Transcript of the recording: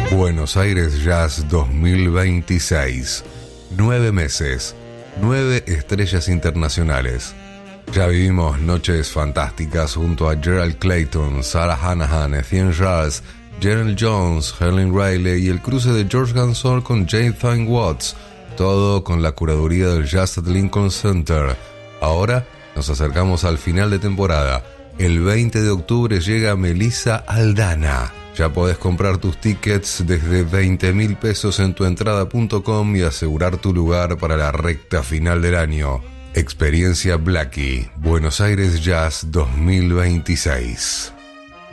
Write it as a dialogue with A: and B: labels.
A: Buenos Aires Jazz 2026. 9 meses, 9 estrellas internacionales. Ya vivimos noches fantásticas junto a Gerald Clayton, Sarah Hanahan, Etienne Jazz, Gerald Jones, Helen Riley y el cruce de George Gansol con Jathan Watts. Todo con la curaduría del Jazz at Lincoln Center. Ahora nos acercamos al final de temporada. El 20 de octubre llega Melissa Aldana. Ya podés comprar tus tickets desde 20.000 pesos en tuentrada.com y asegurar tu lugar para la recta final del año. Experiencia Blackie, Buenos Aires Jazz 2026.